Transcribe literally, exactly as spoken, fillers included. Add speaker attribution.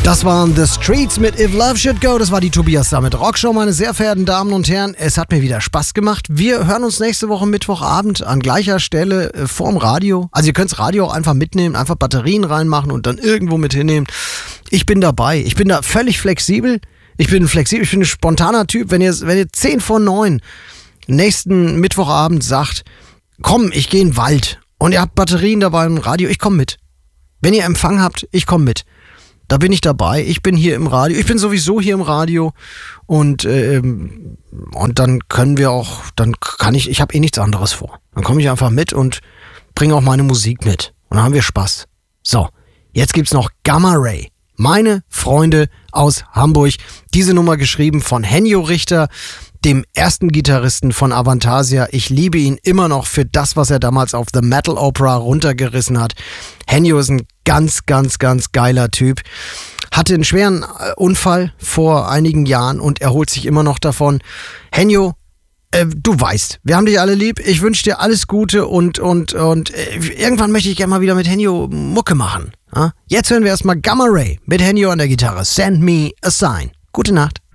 Speaker 1: Das waren The Streets mit If Love Should Go. Das war die Tobias Sammet Rockshow, meine sehr verehrten Damen und Herren. Es hat mir wieder Spaß gemacht. Wir hören uns nächste Woche Mittwochabend an gleicher Stelle äh, vorm Radio. Also ihr könnt das Radio auch einfach mitnehmen, einfach Batterien reinmachen und dann irgendwo mit hinnehmen. Ich bin dabei. Ich bin da völlig flexibel. Ich bin flexibel, ich bin ein spontaner Typ. Wenn ihr, wenn ihr zehn vor neun nächsten Mittwochabend sagt, komm, ich gehe in den Wald und ihr habt Batterien dabei im Radio, ich komme mit. Wenn ihr Empfang habt, ich komme mit. Da bin ich dabei. Ich bin hier im Radio. Ich bin sowieso hier im Radio. Und, ähm, und dann können wir auch, dann kann ich, ich habe eh nichts anderes vor. Dann komme ich einfach mit und bringe auch meine Musik mit. Und dann haben wir Spaß. So, jetzt gibt's noch Gamma Ray. Meine Freunde aus Hamburg. Diese Nummer geschrieben von Henjo Richter, dem ersten Gitarristen von Avantasia. Ich liebe ihn immer noch für das, was er damals auf The Metal Opera runtergerissen hat. Henjo ist ein ganz, ganz, ganz geiler Typ. Hatte einen schweren Unfall vor einigen Jahren und erholt sich immer noch davon. Henjo, äh, du weißt, wir haben dich alle lieb. Ich wünsche dir alles Gute und, und, und äh, irgendwann möchte ich gerne mal wieder mit Henjo Mucke machen. Ja? Jetzt hören wir erstmal Gamma Ray mit Henjo an der Gitarre. Send me a sign. Gute Nacht.